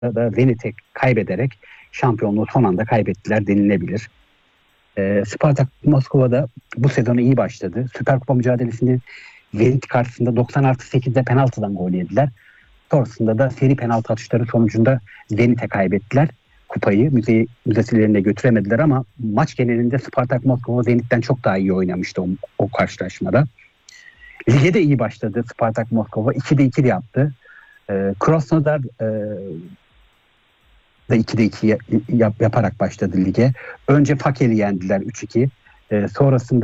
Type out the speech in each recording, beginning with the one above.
da Zenit'e kaybederek şampiyonluğu son anda kaybettiler denilebilir. Spartak Moskova'da bu sezonu iyi başladı. Süper Kupa mücadelesinde Zenit karşısında 90+8'de penaltıdan gol yediler. Sonrasında da seri penaltı atışları sonucunda Zenit'e kaybettiler. Kupayı müzelerine götüremediler ama maç genelinde Spartak Moskova Zenit'ten çok daha iyi oynamıştı o karşılaşmada. Lige de iyi başladı Spartak Moskova. 2'de 2 yaptı. Krasnodar da 2'de 2 yaparak başladı lige. Önce Fakel'i yendiler 3-2. Sonrasında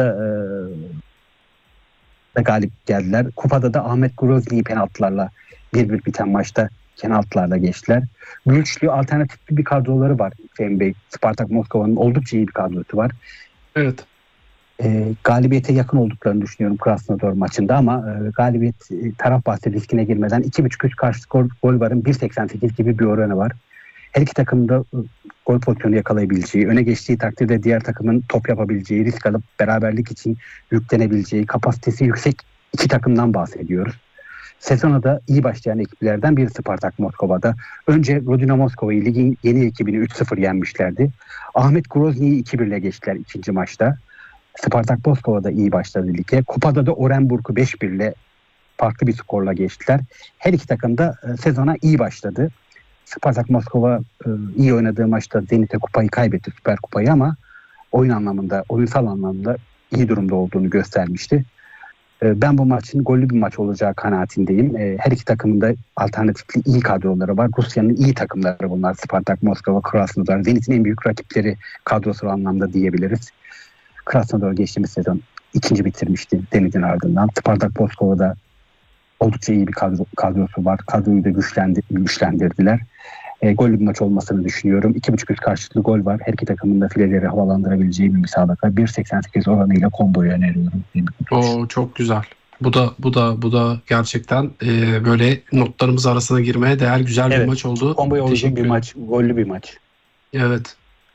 da galip geldiler. Kupada da Ahmet Grozny'yi penaltılarla 1-1 biten maçta penaltılarla geçtiler. Güçlü, alternatifli bir kadroları var Fehmi Bey. Spartak Moskova'nın oldukça iyi bir kadrosu var. Evet. Galibiyete yakın olduklarını düşünüyorum Krasnodar maçında ama galibiyet taraf bahsi riskine girmeden 2.5 üst karşı gol varın 1.88 gibi bir oranı var. Her iki takım da gol pozisyonu yakalayabileceği, öne geçtiği takdirde diğer takımın top yapabileceği, risk alıp beraberlik için yüklenebileceği, kapasitesi yüksek iki takımdan bahsediyoruz. Sezona da iyi başlayan ekiplerden biri Spartak Moskova'da. Önce Rodina Moskova'yı ligin yeni ekibini 3-0 yenmişlerdi. Ahmet Grozny'yi 2-1 ile geçtiler ikinci maçta. Spartak Moskova'da iyi başladı lige. Kupada da Orenburg'u 5-1 ile farklı bir skorla geçtiler. Her iki takım da sezona iyi başladı. Spartak Moskova iyi oynadığı maçta Zenit'e kupayı kaybetti, Süper Kupayı, ama oyunsal anlamda iyi durumda olduğunu göstermişti. Ben bu maçın gollü bir maç olacağı kanaatindeyim. Her iki takımın da alternatifli iyi kadroları var. Rusya'nın iyi takımları bunlar. Spartak Moskova, Krasnodar, Zenit'in en büyük rakipleri kadrosal anlamda diyebiliriz. Krasnodar geçtiğimiz sezon ikinci bitirmişti Zenit'in ardından. Spartak Moskova'da oldukça iyi bir kadrosu var. Kadroyu da güçlendirdiler. Gollü bir maç olmasını düşünüyorum. 2.5 üst karşılıklı gol var. Her iki takımın da fileleri havalandırabileceği bir müsabaka. 1.88 oranıyla komboyu öneriyorum. Çok güzel. Bu da gerçekten böyle notlarımız arasına girmeye değer güzel bir maç oldu. Komboya uygun bir maç, gollü bir maç. Evet.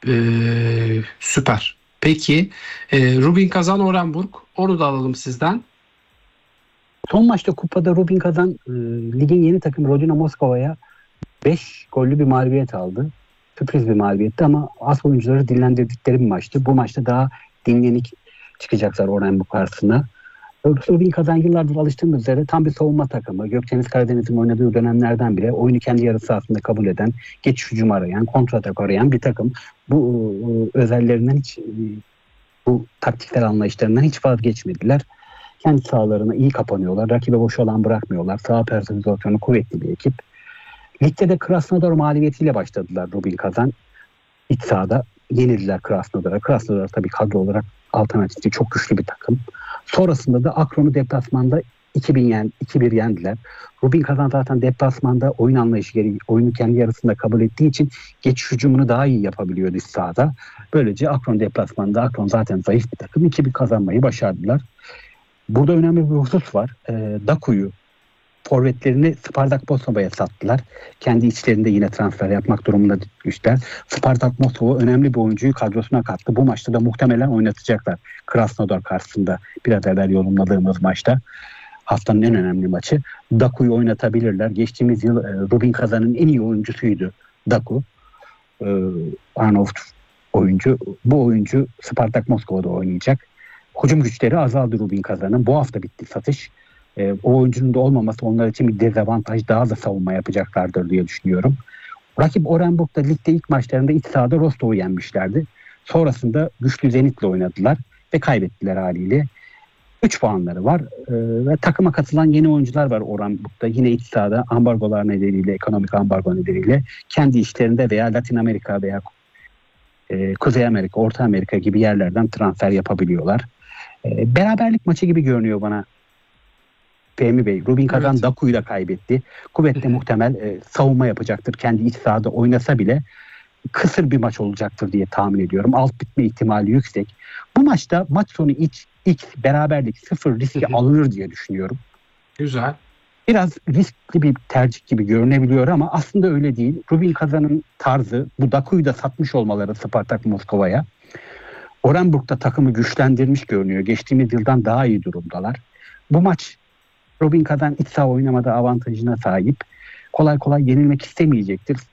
Süper. Peki Rubin Kazan Orenburg, onu da alalım sizden. Son maçta kupada Rubin Kazan ligin yeni takım Rodina Moskova'ya 5 gollü bir mağlubiyet aldı. Sürpriz bir mağlubiyetti ama az oyuncuları dinlendirdikleri bir maçtı. Bu maçta daha dinlenik çıkacaklar Orenburg karşısına. Rubin Kazan yıllardır alıştığımız üzere tam bir savunma takımı. Gökdeniz Karadeniz'in oynadığı dönemlerden bile oyunu kendi yarı sahasında kabul eden, geçiş hücum arayan, kontratak arayan bir takım. Bu özellerinden bu taktiksel anlayışlarından hiç vazgeçmediler. Kendi sahalarına iyi kapanıyorlar. Rakibe boş alan bırakmıyorlar. Saha personizasyonu kuvvetli bir ekip. Ligde de Krasnodar mağlubiyetiyle başladılar Rubin Kazan. İç sahada yenildiler Krasnodar'a. Krasnodar tabii kadro olarak alternatifli çok güçlü bir takım. Sonrasında da Akron'u deplasmanda 2-1 yendiler. Rubin Kazan zaten deplasmanda oyun anlayışı gereği oyunu kendi yarısında kabul ettiği için geçiş hücumunu daha iyi yapabiliyordu iç sahada. Böylece Akron deplasmanda, Akron zaten zayıf bir takım, 2-1 kazanmayı başardılar. Burada önemli bir husus var. Daku'yu, forvetlerini Spartak Moskova'ya sattılar. Kendi içlerinde yine transfer yapmak durumunda düştüler. Spartak Moskova önemli bir oyuncuyu kadrosuna kattı. Bu maçta da muhtemelen oynatacaklar. Krasnodar karşısında biraz evvel yorumladığımız maçta. Haftanın en önemli maçı. Daku'yu oynatabilirler. Geçtiğimiz yıl Rubin Kazan'ın en iyi oyuncusuydu Daku. Arnavut oyuncu. Bu oyuncu Spartak Moskova'da oynayacak. Hücum güçleri azaldı Rubin Kazan'ın. Bu hafta bitti satış. O oyuncunun da olmaması onlar için bir dezavantaj. Daha da savunma yapacaklardır diye düşünüyorum. Rakip Orenburg'da ligde ilk maçlarında iç sahada Rostov'u yenmişlerdi. Sonrasında güçlü Zenit'le oynadılar ve kaybettiler haliyle. 3 puanları var ve takıma katılan yeni oyuncular var Orenburg'da. Yine iç sahada ambargolar nedeniyle, ekonomik ambargo nedeniyle kendi işlerinde veya Latin Amerika veya Kuzey Amerika, Orta Amerika gibi yerlerden transfer yapabiliyorlar. Beraberlik maçı gibi görünüyor bana Fehmi Bey. Rubin Kazan evet. Daku'yu da kaybetti. Kuvvetle muhtemel savunma yapacaktır. Kendi iç sahada oynasa bile kısır bir maç olacaktır diye tahmin ediyorum. Alt bitme ihtimali yüksek. Bu maçta maç sonu ilk beraberlik 0 riski alınır diye düşünüyorum. Güzel. Biraz riskli bir tercih gibi görünebiliyor ama aslında öyle değil. Rubin Kazan'ın tarzı, bu Daku'yu da satmış olmaları Spartak Moskova'ya. Orenburg'da takımı güçlendirmiş görünüyor. Geçtiğimiz yıldan daha iyi durumdalar. Bu maç Rubin Kazan iç saha oynamada avantajına sahip. Kolay kolay yenilmek istemeyecektir.